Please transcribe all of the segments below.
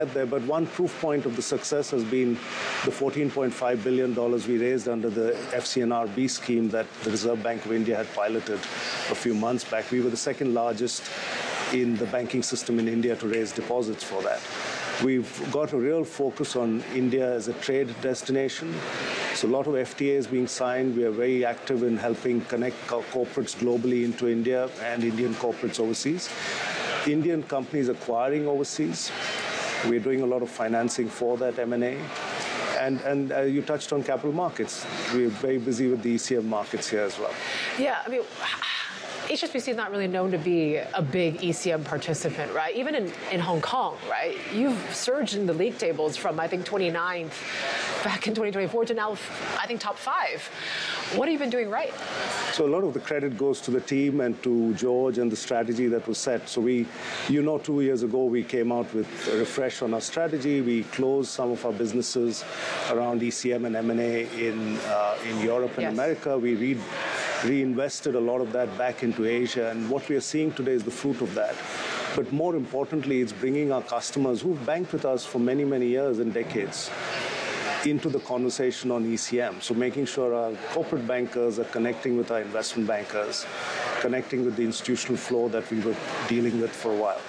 there, but one proof point of the success has been the $14.5 billion we raised under the FCNRB scheme that the Reserve Bank of India had piloted a few months back. We were the second largest in the banking system in India to raise deposits for that. We've got a real focus on India as a trade destination. So a lot of FTAs being signed. We are very active in helping connect corporates globally into India and Indian corporates overseas. Indian companies acquiring overseas. We're doing a lot of financing for that M&A. And you touched on capital markets. We're very busy with the ECM markets here as well. Yeah, I mean, HSBC is not really known to be a big ECM participant, right? Even in Hong Kong, right? You've surged in the league tables from, I think, 29th back in 2024 to now, I think, top 5. What have you been doing right? So a lot of the credit goes to the team and to George and the strategy that was set. So 2 years ago, we came out with a refresh on our strategy. We closed some of our businesses around ECM and M&A in Europe and America. We reinvested a lot of that back into Asia, and what we are seeing today is the fruit of that. But more importantly, it's bringing our customers who've banked with us for many, many years and decades into the conversation on ECM. So making sure our corporate bankers are connecting with our investment bankers, connecting with the institutional flow that we were dealing with for a while.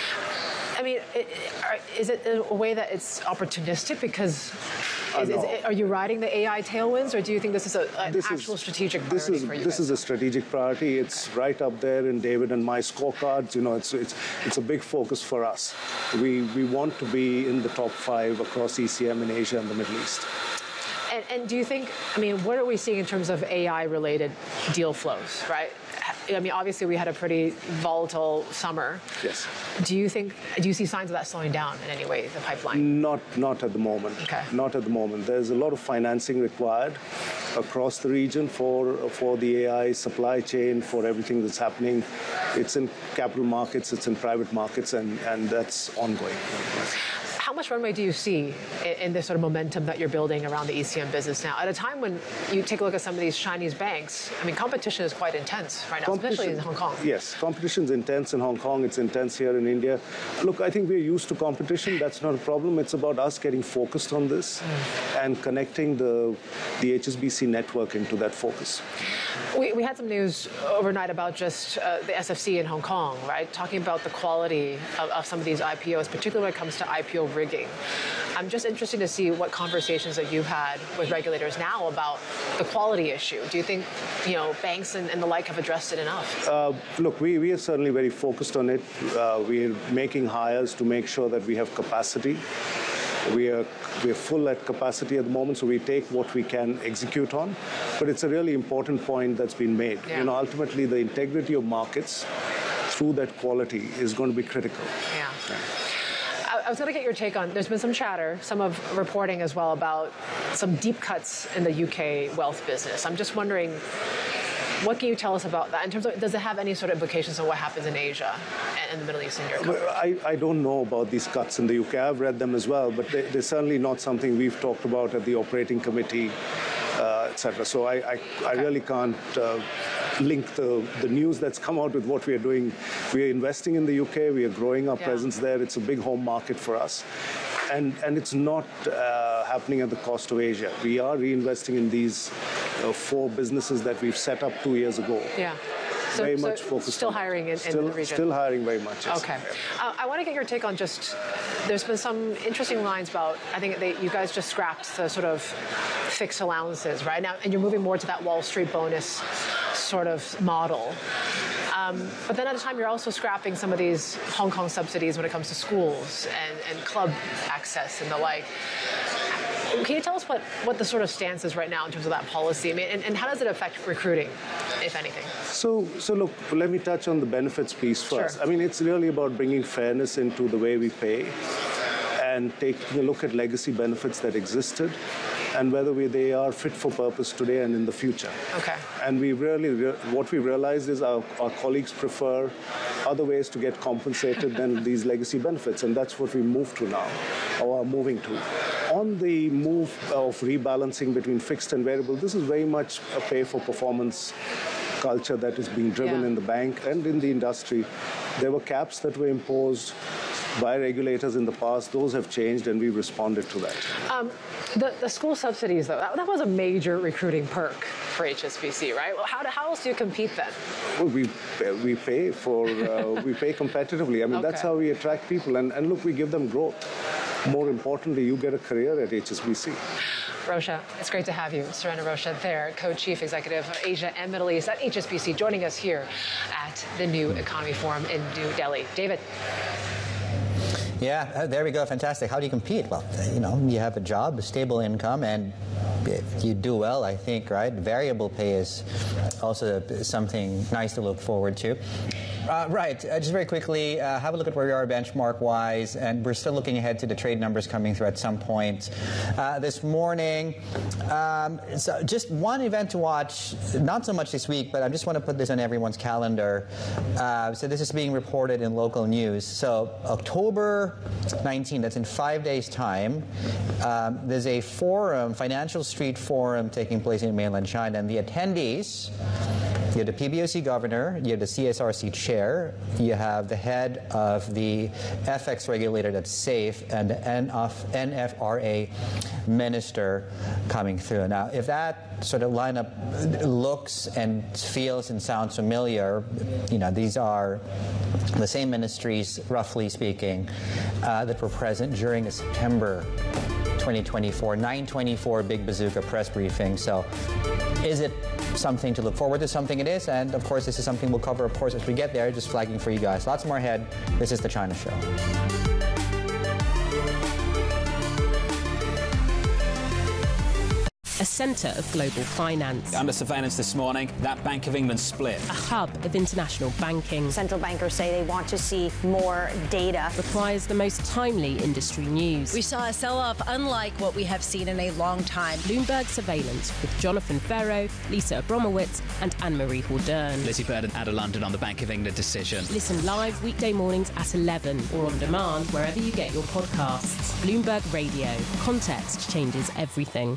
I mean, is it a way that it's opportunistic? Because are you riding the AI tailwinds, or do you think this is an actual strategic priority for you? This is a strategic priority. It's right up there in David and my scorecards. You know, it's a big focus for us. We want to be in the top 5 across ECM in Asia and the Middle East. And do you think, I mean, what are we seeing in terms of AI-related deal flows, right? I mean, obviously, we had a pretty volatile summer. Yes. Do you see signs of that slowing down in any way, the pipeline? Not at the moment. Okay. Not at the moment. There's a lot of financing required across the region for the AI supply chain, for everything that's happening. It's in capital markets, it's in private markets, and that's ongoing. How much runway do you see in this sort of momentum that you're building around the ECM business now? At a time when you take a look at some of these Chinese banks, I mean, competition is quite intense right now, especially in Hong Kong. Yes, competition's intense in Hong Kong. It's intense here in India. Look, I think we're used to competition. That's not a problem. It's about us getting focused on this and connecting the HSBC network into that focus. We had some news overnight about just the SFC in Hong Kong, right? Talking about the quality of some of these IPOs, particularly when it comes to IPO rigging. I'm just interested to see what conversations that you've had with regulators now about the quality issue. Do you think, banks and the like have addressed it enough? Look, we are certainly very focused on it. We're making hires to make sure that we have capacity. We're full at capacity at the moment, so we take what we can execute on. But it's a really important point that's been made. Yeah. Ultimately, the integrity of markets through that quality is going to be critical. Yeah. I was going to get your take on, there's been some chatter, some of reporting as well, about some deep cuts in the UK wealth business. I'm just wondering, what can you tell us about that in terms of, does it have any sort of implications on what happens in Asia and the Middle East in your country? I don't know about these cuts in the UK. I've read them as well, but they're certainly not something we've talked about at the operating committee, etc. So I really can't link the news that's come out with what we are doing. We are investing in the UK. We are growing our presence there. It's a big home market for us. And it's not happening at the cost of Asia. We are reinvesting in these 4 businesses that we've set up 2 years ago. Yeah. So very much focused. Still hiring in the region. Still hiring very much. Yes. Okay. I want to get your take on just. There's been some interesting lines about. I think you guys just scrapped the sort of fixed allowances right now, and you're moving more to that Wall Street bonus sort of model. But then at the time, you're also scrapping some of these Hong Kong subsidies when it comes to schools and club access and the like. Can you tell us what the sort of stance is right now in terms of that policy? I mean, and how does it affect recruiting, if anything? So look, let me touch on the benefits piece first. Sure. I mean, it's really about bringing fairness into the way we pay and taking a look at legacy benefits that existed and whether they are fit for purpose today and in the future. Okay. And we what we realized is our colleagues prefer other ways to get compensated than these legacy benefits, and that's what we move to now, or are moving to. On the move of rebalancing between fixed and variable, this is very much a pay-for-performance culture that is being driven in the bank and in the industry. There were caps that were imposed by regulators in the past. Those have changed, and we've responded to that. The school subsidies, though, that was a major recruiting perk for HSBC, right? Well, how else do you compete then? Well, we pay we pay competitively. I mean, that's how we attract people. And look, we give them growth. More importantly, you get a career at HSBC. Rosha, it's great to have you. Surendra Rosha there, Co-Chief Executive of Asia and Middle East at HSBC, joining us here at the New Economy Forum in New Delhi. David. Yeah, there we go. Fantastic. How do you compete? Well, you have a job, a stable income, and if you do well, I think, right? Variable pay is also something nice to look forward to. Just very quickly, have a look at where we are benchmark-wise, and we're still looking ahead to the trade numbers coming through at some point this morning. So just one event to watch, not so much this week, but I just want to put this on everyone's calendar. So this is being reported in local news. So October 19, that's in 5 days' time, there's a forum, Financial Street Forum, taking place in mainland China, and the attendees, you have the PBOC governor, you have the CSRC chair, you have the head of the FX regulator, that's SAFE, and the NFRA minister coming through. Now, if that sort of lineup looks and feels and sounds familiar, these are the same ministries, roughly speaking, that were present during the September 2024 9/24 Big Bazooka press briefing. So is it something to look forward to? Something it is, and of course this is something we'll cover, of course, as we get there, just flagging for you guys. Lots more ahead. This is The China Show. A centre of global finance. Under surveillance this morning, that Bank of England split. A hub of international banking. Central bankers say they want to see more data. Requires the most timely industry news. We saw a sell-off unlike what we have seen in a long time. Bloomberg Surveillance with Jonathan Ferro, Lisa Abramowitz and Anne-Marie Hordern. Lizzie Bird and Ada London on the Bank of England decision. Listen live weekday mornings at 11 or on demand wherever you get your podcasts. Bloomberg Radio. Context changes everything.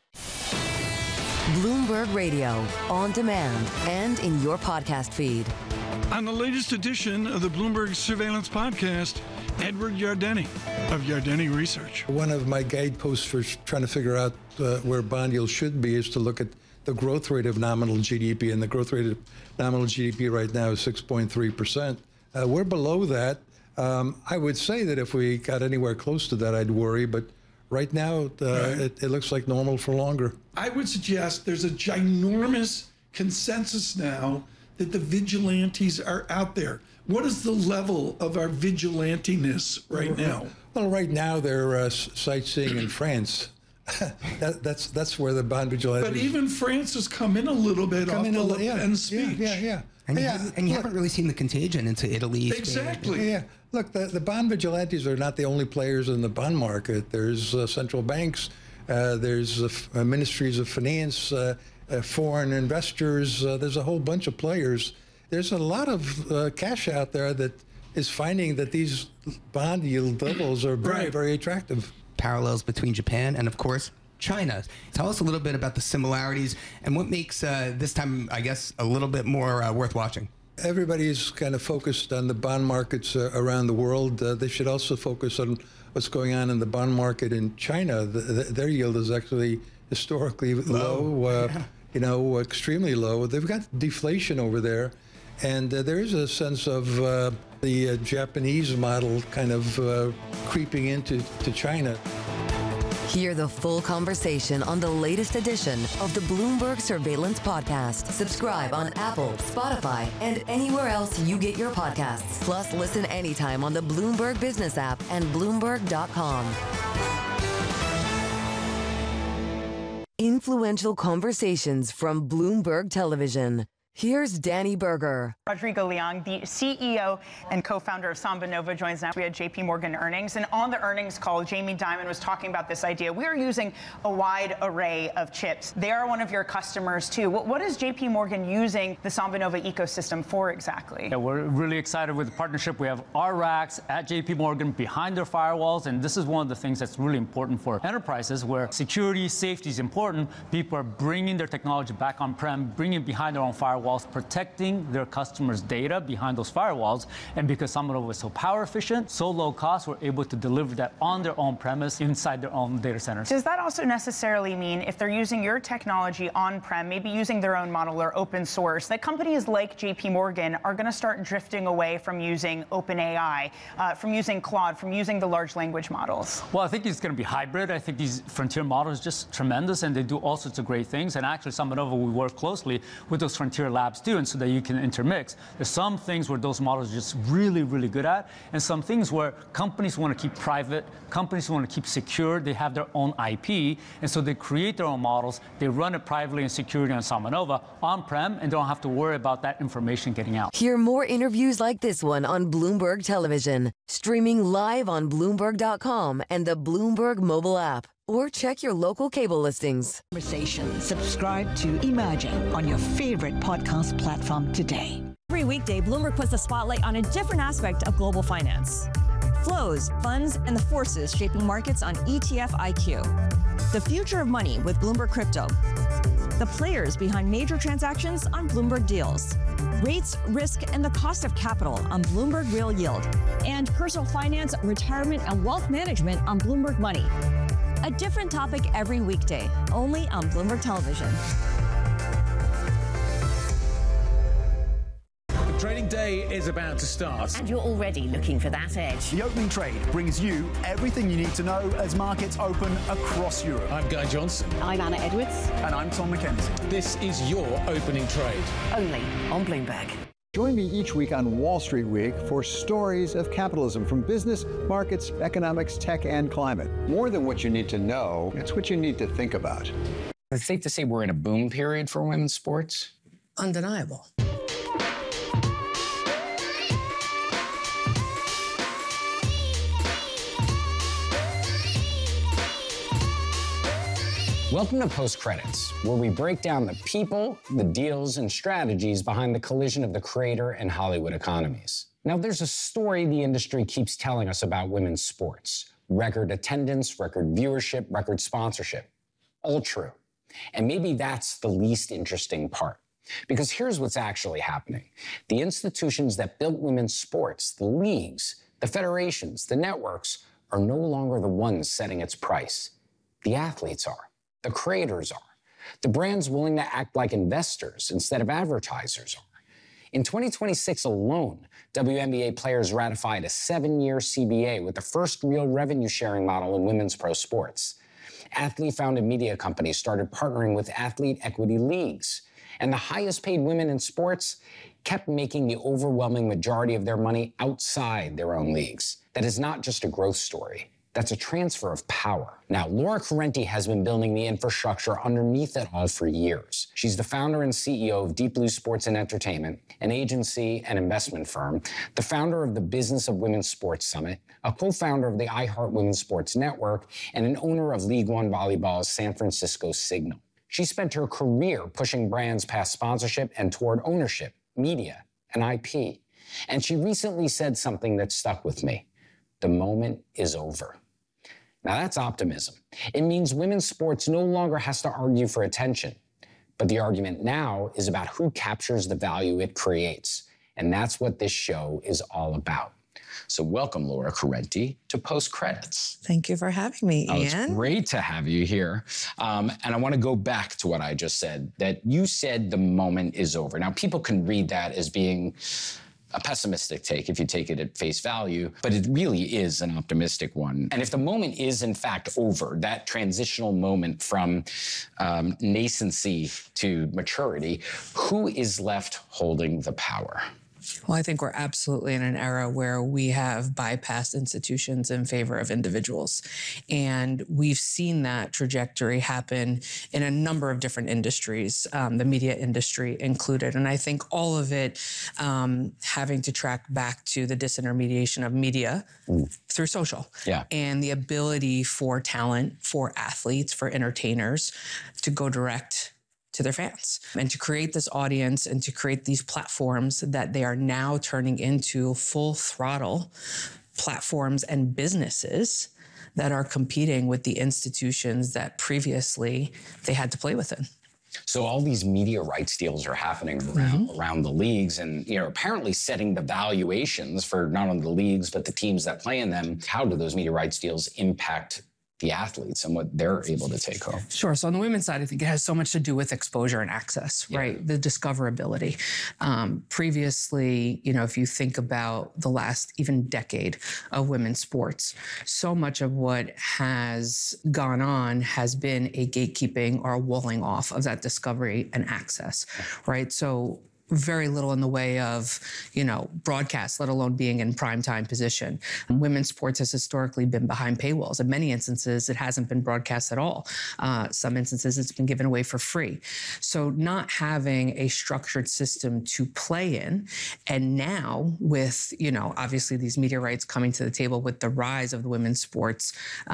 Bloomberg Radio, on demand and in your podcast feed. On the latest edition of the Bloomberg Surveillance Podcast, Edward Yardeni of Yardeni Research. One of my guideposts for trying to figure out where bond yields should be is to look at the growth rate of nominal GDP, and the growth rate of nominal GDP right now is 6.3%. We're below that. I would say that if we got anywhere close to that, I'd worry, but right now, it looks like normal for longer. I would suggest there's a ginormous consensus now that the vigilantes are out there. What is the level of our vigilantiness right now? Well, right now they're sightseeing in France. That's where the bond vigilantes. But even France has come in a little bit off the Le Pen speech. Yeah. And you haven't really seen the contagiin into Italy. Exactly. Spain. Yeah. Look, the bond vigilantes are not the only players in the bond market. There's central banks, there's ministries of finance, foreign investors. There's a whole bunch of players. There's a lot of cash out there that is finding that these bond yield levels are very, very attractive. Parallels between Japan and, of course, China. Tell us a little bit about the similarities and what makes this time, I guess, a little bit more worth watching. Everybody's kind of focused on the bond markets around the world. They should also focus on what's going on in the bond market in China. Their yield is actually historically low, extremely low. They've got deflation over there. And there is a sense of the Japanese model kind of creeping into China. Hear the full conversation on the latest edition of the Bloomberg Surveillance Podcast. Subscribe on Apple, Spotify, and anywhere else you get your podcasts. Plus, listen anytime on the Bloomberg Business app and Bloomberg.com. Influential conversations from Bloomberg Television. Here's Danny Berger. Rodrigo Leong, the CEO and co-founder of Samba Nova, joins now. We had JP Morgan earnings, and on the earnings call, Jamie Dimon was talking about this idea. We are using a wide array of chips. They are one of your customers, too. What is JP Morgan using the Samba Nova ecosystem for exactly? Yeah, we're really excited with the partnership. We have our racks at JP Morgan behind their firewalls, and this is one of the things that's really important for enterprises where security, safety is important. People are bringing their technology back on-prem, bringing it behind their own firewall. firewalls, protecting their customers' data behind those firewalls. And because SambaNova is so power efficient, so low cost, we're able to deliver that on their own premise inside their own data centers. Does that also necessarily mean if they're using your technology on-prem, maybe using their own model or open source, that companies like JP Morgan are going to start drifting away from using OpenAI, from using Claude, from using the large language models? Well, I think it's going to be hybrid. I think these frontier models are just tremendous, and they do all sorts of great things. And actually, SambaNova, we work closely with those frontier labs too, and so that you can intermix. There's some things where those models are just really, really good at, and some things where companies want to keep private, companies want to keep secure. They have their own IP, and so they create their own models. They run it privately and securely on SambaNova on-prem, and don't have to worry about that information getting out. Hear more interviews like this one on Bloomberg Television, streaming live on Bloomberg.com and the Bloomberg mobile app, or check your local cable listings. Conversation. Subscribe to Emerging on your favorite podcast platform today. Every weekday, Bloomberg puts the spotlight on a different aspect of global finance. Flows, funds, and the forces shaping markets on ETF IQ. The future of money with Bloomberg Crypto. The players behind major transactions on Bloomberg Deals. Rates, risk, and the cost of capital on Bloomberg Real Yield. And personal finance, retirement, and wealth management on Bloomberg Money. A different topic every weekday, only on Bloomberg Television. Trading day is about to start. And you're already looking for that edge. The Opening Trade brings you everything you need to know as markets open across Europe. I'm Guy Johnson. I'm Anna Edwards. And I'm Tom McKenzie. This is your Opening Trade. Only on Bloomberg. Join me each week on Wall Street Week for stories of capitalism from business, markets, economics, tech, and climate. More than what you need to know, it's what you need to think about. It's safe to say we're in a boom period for women's sports. Undeniable. Welcome to Post Credits, where we break down the people, the deals, and strategies behind the collision of the creator and Hollywood economies. Now, there's a story the industry keeps telling us about women's sports. Record attendance, record viewership, record sponsorship. All true. And maybe that's the least interesting part. Because here's what's actually happening. The institutions that built women's sports, the leagues, the federations, the networks, are no longer the ones setting its price. The athletes are. The creators are. The brands willing to act like investors instead of advertisers are. In 2026 alone, WNBA players ratified a 7-year CBA with the first real revenue-sharing model in women's pro sports. Athlete-founded media companies started partnering with athlete equity leagues. And the highest-paid women in sports kept making the overwhelming majority of their money outside their own leagues. That is not just a growth story. That's a transfer of power. Now, Laura Correnti has been building the infrastructure underneath it all for years. She's the founder and CEO of Deep Blue Sports and Entertainment, an agency and investment firm, the founder of the Business of Women's Sports Summit, a co-founder of the iHeart Women's Sports Network, and an owner of League One Volleyball's San Francisco Signal. She spent her career pushing brands past sponsorship and toward ownership, media, and IP. And she recently said something that stuck with me. The moment is over. Now that's optimism. It means women's sports no longer has to argue for attention. But the argument now is about who captures the value it creates. And that's what this show is all about. So welcome, Laura Correnti, to Post Credits. Thank you for having me, Ian. It's great to have you here. And I want to go back to what I just said, that you said the moment is over. Now, people can read that as being a pessimistic take if you take it at face value, but it really is an optimistic one. And if the moment is in fact over, that transitional moment from nascency to maturity, who is left holding the power? Well, I think we're absolutely in an era where we have bypassed institutions in favor of individuals. And we've seen that trajectory happen in a number of different industries, the media industry included. And I think all of it having to track back to the disintermediation of media through social. Yeah. And the ability for talent, for athletes, for entertainers to go direct to their fans and to create this audience and to create these platforms that they are now turning into full throttle platforms and businesses that are competing with the institutions that previously they had to play within. So all these media rights deals are happening around the leagues, and apparently setting the valuations for not only the leagues but the teams that play in them. How do those media rights deals impact the athletes and what they're able to take home? Sure. So on the women's side, I think it has so much to do with exposure and access, right? The discoverability. Previously, if you think about the last even decade of women's sports, so much of what has gone on has been a gatekeeping or a walling off of that discovery and access, right? So very little in the way of, broadcast, let alone being in primetime position. Women's sports has historically been behind paywalls. In many instances, it hasn't been broadcast at all. Some instances, it's been given away for free. So not having a structured system to play in, and now with, obviously these media rights coming to the table with the rise of the women's sports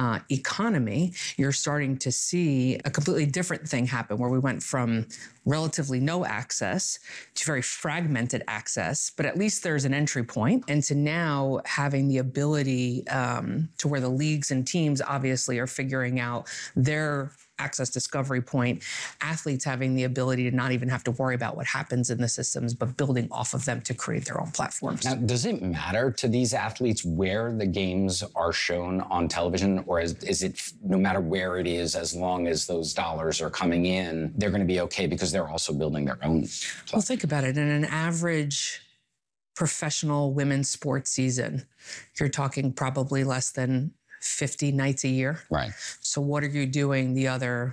economy, you're starting to see a completely different thing happen where we went from relatively no access to very fragmented access, but at least there's an entry point. And to now having the ability to where the leagues and teams obviously are figuring out their access discovery point, athletes having the ability to not even have to worry about what happens in the systems, but building off of them to create their own platforms. Now, does it matter to these athletes where the games are shown on television, or is it no matter where it is, as long as those dollars are coming in, they're going to be okay because they're also building their own platform? Well, think about it. In an average professional women's sports season, you're talking probably less than 50 nights a year. Right. So what are you doing the other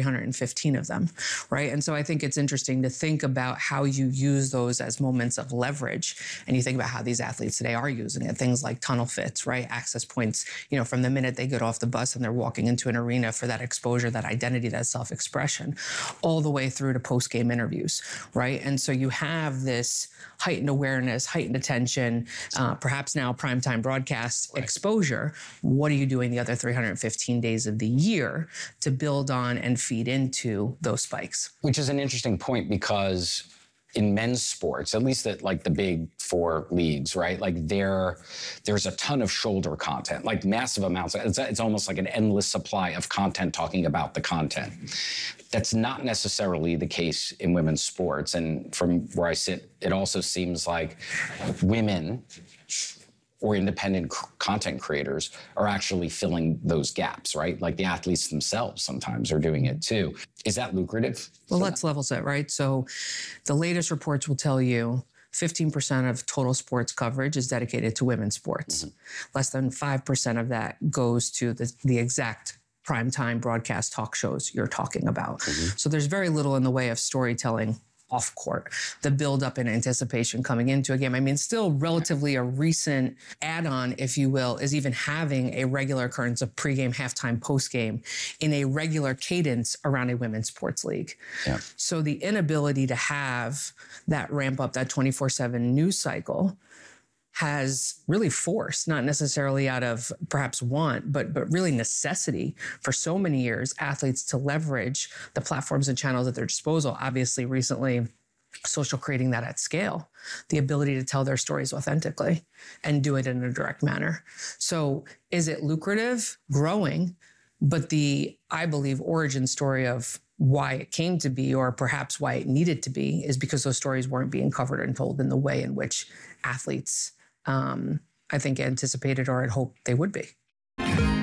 315 of them, right? And so I think it's interesting to think about how you use those as moments of leverage. And you think about how these athletes today are using it. Things like tunnel fits, right? Access points, from the minute they get off the bus and they're walking into an arena for that exposure, that identity, that self-expression, all the way through to post-game interviews, right? And so you have this heightened awareness, heightened attention, perhaps now primetime broadcast exposure. What are you doing the other 315 days of the year to build on and feed into those spikes? Which is an interesting point, because in men's sports, at least at the big four leagues, right? There's a ton of shoulder content, massive amounts. It's almost like an endless supply of content talking about the content. That's not necessarily the case in women's sports. And from where I sit, it also seems like women or independent content creators are actually filling those gaps, right? Like the athletes themselves sometimes are doing it too. Is that lucrative? Well, let's level set, right? So the latest reports will tell you 15% of total sports coverage is dedicated to women's sports. Less than 5% of that goes to the exact primetime broadcast talk shows you're talking about. So there's very little in the way of storytelling off court, the build-up and anticipation coming into a game. I mean, still relatively a recent add-on, if you will, is even having a regular occurrence of pregame, halftime, postgame in a regular cadence around a women's sports league. Yeah. So the inability to have that ramp up, that 24/7 news cycle, has really forced, not necessarily out of perhaps want, but really necessity for so many years, athletes to leverage the platforms and channels at their disposal. Obviously, recently, social creating that at scale, the ability to tell their stories authentically and do it in a direct manner. So is it lucrative? Growing, but I believe, origin story of why it came to be, or perhaps why it needed to be, is because those stories weren't being covered and told in the way in which athletes I think anticipated or had hoped they would be.